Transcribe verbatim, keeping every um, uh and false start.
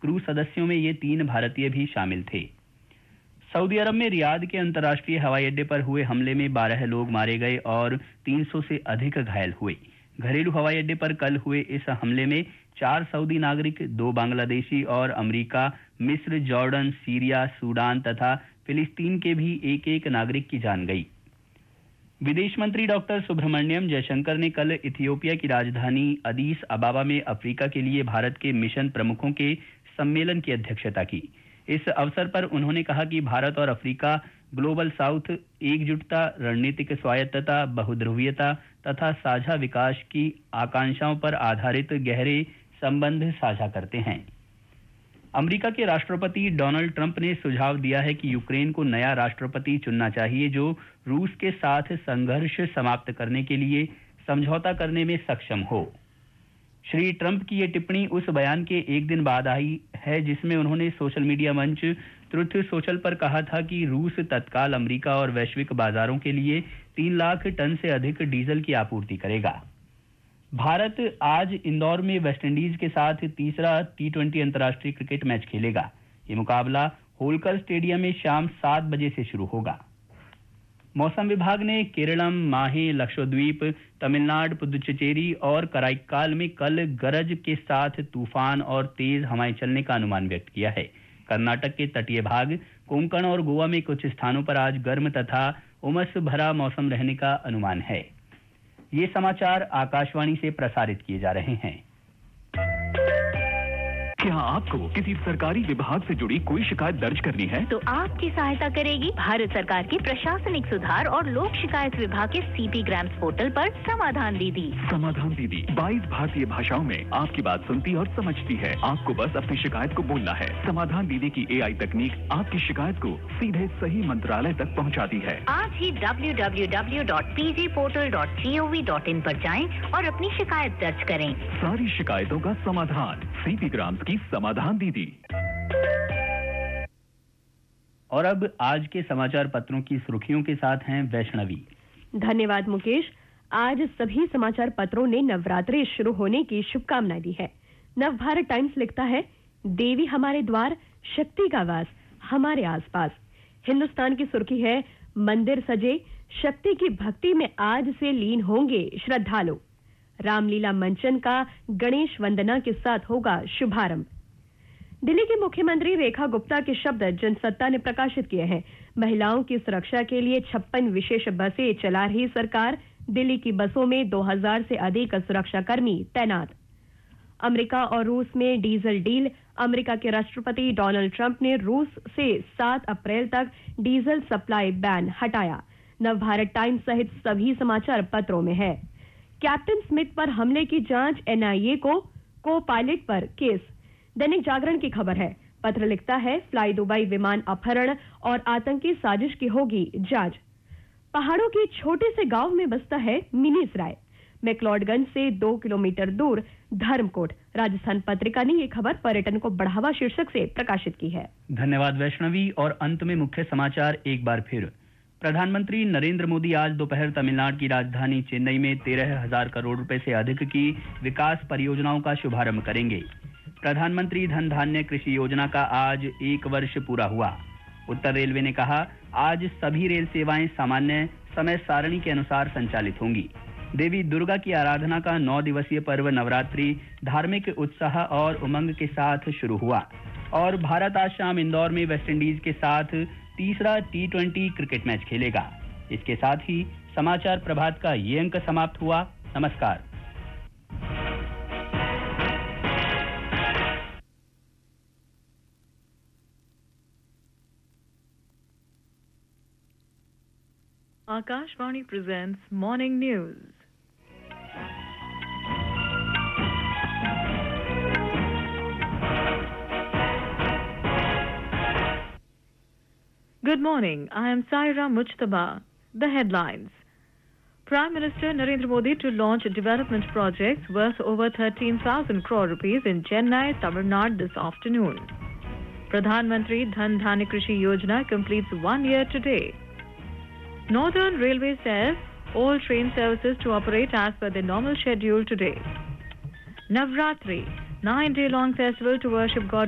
Crew सदस्यों में ये तीन भारतीय भी शामिल थे। सऊदी अरब में रियाद के अंतर्राष्ट्रीय हवाई अड्डे पर हुए हमले में बारह लोग मारे गए और तीन सौ से अधिक घायल हुए। घरेलू हवाई अड्डे पर कल हुए इस हमले में चार सऊदी नागरिक, दो बांग्लादेशी और अमेरिका, मिस्र, जॉर्डन, सीरिया, सूडान तथा फिलिस्तीन के भी एक एक नागरिक की जान गई। विदेश मंत्री डॉक्टर सुब्रमण्यम जयशंकर ने कल इथियोपिया की राजधानी अदीस अबाबा में अफ्रीका के लिए भारत के मिशन प्रमुखों के सम्मेलन की अध्यक्षता की। इस अवसर पर उन्होंने कहा कि भारत और अफ्रीका ग्लोबल साउथ एकजुटता, रणनीतिक स्वायत्तता, बहुध्रुवीयता तथा साझा विकास की आकांक्षाओं पर आधारित गहरे संबंध साझा करते हैं। अमेरिका के राष्ट्रपति डोनाल्ड ट्रंप ने सुझाव दिया है कि यूक्रेन को नया राष्ट्रपति चुनना चाहिए जो रूस के साथ संघर्ष समाप्त करने के लिए समझौता करने में सक्षम हो। श्री ट्रंप की ये टिप्पणी उस बयान के एक दिन बाद आई है जिसमें उन्होंने सोशल मीडिया मंच ट्रुथ सोशल पर कहा था कि रूस तत्काल अमेरिका और वैश्विक बाजारों के लिए तीन लाख टन से अधिक डीजल की आपूर्ति करेगा। भारत आज इंदौर में वेस्टइंडीज के साथ तीसरा टी ट्वेंटी अंतर्राष्ट्रीय क्रिकेट मैच खेलेगा। ये मुकाबला होलकर स्टेडियम में शाम सात बजे से शुरू होगा। मौसम विभाग ने केरलम, माहे, लक्षद्वीप, तमिलनाडु, पुदुचेरी और कराईकाल में कल गरज के साथ तूफान और तेज हवाएं चलने का अनुमान व्यक्त किया है। कर्नाटक के तटीय भाग, कोंकण और गोवा में कुछ स्थानों पर आज गर्म तथा उमस भरा मौसम रहने का अनुमान है। ये समाचार आकाशवाणी से प्रसारित किए जा रहे हैं। क्या आपको किसी सरकारी विभाग से जुड़ी कोई शिकायत दर्ज करनी है? तो आपकी सहायता करेगी भारत सरकार के प्रशासनिक सुधार और लोक शिकायत विभाग के सीपी ग्राम्स पोर्टल पर समाधान दीदी। समाधान दीदी बाईस भारतीय भाषाओं में आपकी बात सुनती और समझती है। आपको बस अपनी शिकायत को बोलना है। समाधान दीदी की एआई तकनीक आपकी शिकायत को सीधे सही मंत्रालय तक पहुंचाती है। आज ही W W W dot P G portal dot G O V dot in पर जाएं और अपनी शिकायत दर्ज करें। सारी शिकायतों का समाधान सीपी ग्राम्स की समाधान दीदी। और अब आज के समाचार पत्रों की सुर्खियों के साथ हैं वैष्णवी। धन्यवाद मुकेश। आज सभी समाचार पत्रों ने नवरात्रि शुरू होने की शुभकामनाएं दी है। नवभारत टाइम्स लिखता है, देवी हमारे द्वार, शक्ति का वास हमारे आसपास। हिंदुस्तान की सुर्खी है, मंदिर सजे, शक्ति की भक्ति में आज से लीन होंगे श्रद्धालु। रामलीला मंचन का गणेश वंदना के साथ होगा शुभारंभ। दिल्ली की मुख्यमंत्री रेखा गुप्ता के शब्द जनसत्ता ने प्रकाशित किए हैं। महिलाओं की सुरक्षा के लिए छप्पन विशेष बसें चला रही सरकार। दिल्ली की बसों में दो हज़ार से अधिक सुरक्षाकर्मी तैनात। अमेरिका और रूस में डीजल डील। अमेरिका के राष्ट्रपति डोनाल्ड ट्रंप ने रूस से सात अप्रैल तक डीजल सप्लाई बैन हटाया। नवभारत टाइम्स सहित सभी समाचार पत्रों में है। कैप्टन स्मिथ पर हमले की जांच, एनआईए को को पायलट पर केस। दैनिक जागरण की खबर है। पत्र लिखता है, फ्लाई दुबई विमान अपहरण और आतंकी साजिश की होगी जांच। पहाड़ों के छोटे से गांव में बसता है मिनी सराय। मैक्लोडगंज से दो किलोमीटर दूर धर्मकोट। राजस्थान पत्रिका ने यह खबर पर्यटन को बढ़ावा शीर्षक से प्रकाशित की है। धन्यवाद वैष्णवी। और अंत में मुख्य समाचार एक बार फिर। प्रधानमंत्री नरेंद्र मोदी आज दोपहर तमिलनाडु की राजधानी चेन्नई में तेरह हजार करोड़ रुपए से अधिक की विकास परियोजनाओं का शुभारंभ करेंगे। प्रधानमंत्री धन धान्य कृषि योजना का आज एक वर्ष पूरा हुआ। उत्तर रेलवे ने कहा, आज सभी रेल सेवाएं सामान्य समय सारणी के अनुसार संचालित होंगी। देवी दुर्गा की आराधना का नौ दिवसीय पर्व नवरात्रि धार्मिक उत्साह और उमंग के साथ शुरू हुआ। और भारत आज शाम इंदौर में वेस्टइंडीज के साथ तीसरा टी ट्वेंटी क्रिकेट मैच खेलेगा। इसके साथ ही समाचार प्रभात का ये अंक समाप्त हुआ। नमस्कार। Akashvani presents Morning News. Good morning. I am Saira Mujtaba. The headlines. Prime Minister Narendra Modi to launch development projects worth over thirteen thousand crore rupees in Chennai, Tamil Nadu this afternoon. Pradhan Mantri Dhan Dhanya Krishi Yojana completes one year today. Northern Railway says all train services to operate as per the normal schedule today. Navratri, nine-day-long festival to worship God